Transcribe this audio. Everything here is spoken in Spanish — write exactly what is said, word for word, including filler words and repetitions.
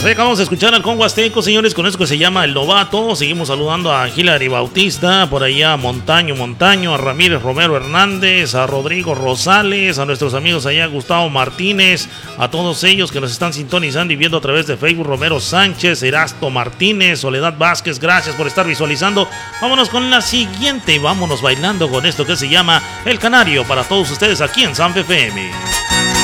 Acabamos de escuchar al Con Huasteco, señores, con eso que se llama El Novato. Seguimos saludando a Hilary Bautista, por allá a Montaño Montaño, a Ramírez Romero Hernández, a Rodrigo Rosales, a nuestros amigos allá, Gustavo Martínez, a todos ellos que nos están sintonizando y viendo a través de Facebook, Romero Sánchez, Erasto Martínez, Soledad Vázquez, gracias por estar visualizando. Vámonos con la siguiente, vámonos bailando con esto que se llama El Canario para todos ustedes aquí en San F M.